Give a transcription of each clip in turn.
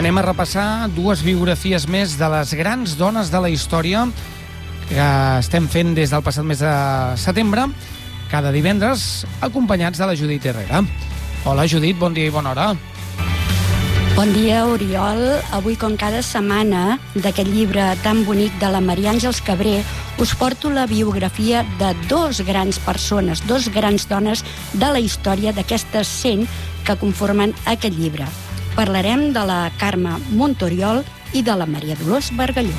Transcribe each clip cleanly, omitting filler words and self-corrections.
Anem a repassar dues biografies més de les grans dones de la història que estem fent des del passat mes de setembre, cada divendres, acompanyats de la Judit Herrera. Hola, Judit, bon dia i bona hora. Bon dia, Oriol. Avui, com cada setmana, d'aquest llibre tan bonic de la Maria Àngels Cabré, us porto la biografia de dos grans persones, dos grans dones de la història d'aquestes 100 que conformen aquest llibre. Parlarem de la Carme Montoriol i de la Maria Dolors Bargalló.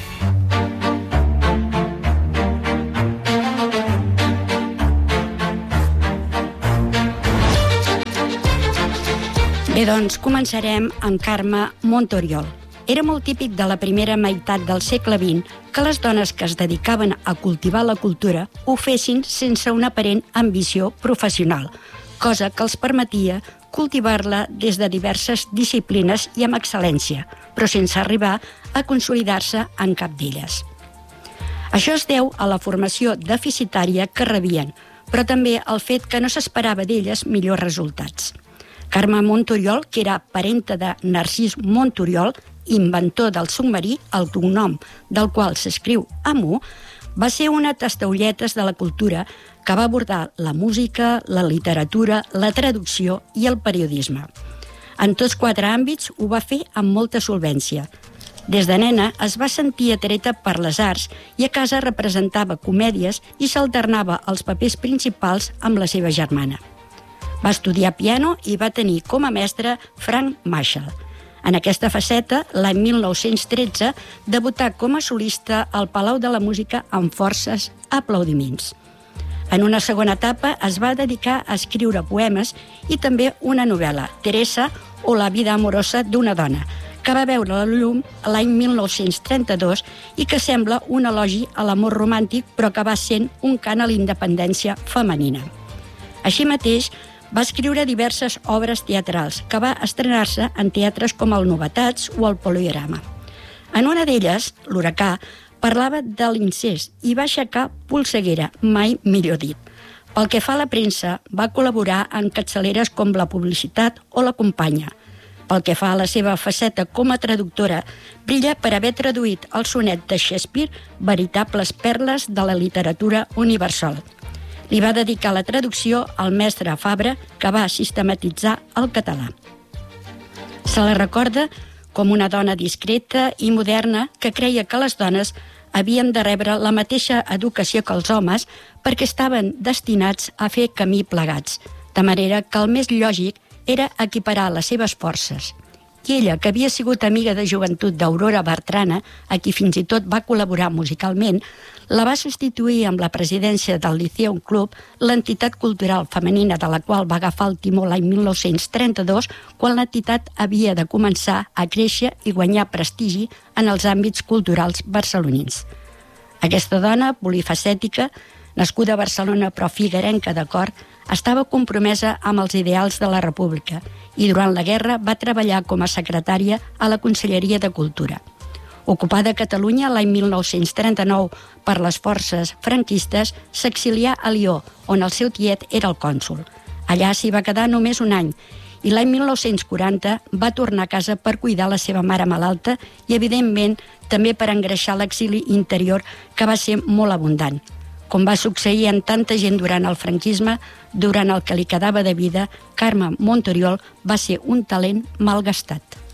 Bé, doncs, començarem amb Carme Montoriol. Era molt típic de la primera meitat del segle XX que les dones que es dedicaven a cultivar la cultura ho fessin sense una aparent ambició professional, cosa que els permetia cultivar-la des de diverses disciplines i amb excel·lència, però sense arribar a consolidar-se en cap d'elles. Això es deu a la formació deficitària que rebien, però també al fet que no s'esperava d'elles millors resultats. Carme Montoriol, que era parenta de Narcís Montoriol, inventor del submarí, el cognom del qual s'escriu Amú, va ser una tastaolletes de la cultura que va abordar la música, la literatura, la traducció i el periodisme. En tots 4 àmbits ho va fer amb molta solvència. Des de nena es va sentir atreta per les arts i a casa representava comèdies i s'alternava els papers principals amb la seva germana. Va estudiar piano i va tenir com a mestre Frank Marshall. En aquesta faceta, l'any 1913, debutà com a solista al Palau de la Música amb forces aplaudiments. En una segona etapa es va dedicar a escriure poemes i també una novel·la, Teresa o la vida amorosa d'una dona, que va veure la llum l'any 1932 i que sembla un elogi a l'amor romàntic però que va sent un cant a la independència femenina. Així mateix, va escriure diverses obres teatrals que va estrenar-se en teatres com el Novetats o el Poliorama. En una d'elles, l'Huracà, parlava de l'incest i va aixecar polseguera, mai millor dit. Pel que fa a la premsa, va col·laborar en capçaleres com La Publicitat o La Companya. Pel que fa a la seva faceta com a traductora, brilla per haver traduït el sonet de Shakespeare, veritables perles de la literatura universal. Li va dedicar la traducció al mestre Fabra, que va sistematitzar el català. Se la recorda com una dona discreta i moderna que creia que les dones havien de rebre la mateixa educació que els homes perquè estaven destinats a fer camí plegats, de manera que el més lògic era equiparar les seves forces. I ella, que havia sigut amiga de joventut d'Aurora Bertrana, a qui fins i tot va col·laborar musicalment, la va substituir amb la presidència del Lyceum Club, l'entitat cultural femenina de la qual va agafar el timó l'any 1932, quan l'entitat havia de començar a créixer i guanyar prestigi en els àmbits culturals barcelonins. Aquesta dona polifacètica, nascuda a Barcelona però figuerenca de cor, estava compromesa amb els ideals de la República i durant la guerra va treballar com a secretària a la Conselleria de Cultura. Ocupada a Catalunya l'any 1939 per les forces franquistes, s'exilià a Lió, on el seu tiet era el cònsol. Allà s'hi va quedar només un any i l'any 1940 va tornar a casa per cuidar la seva mare malalta i, evidentment, també per engreixar l'exili interior, que va ser molt abundant. Com va succeir en tanta gent durant el franquisme, durant el que li quedava de vida, Carme Montoriol va ser un talent malgastat.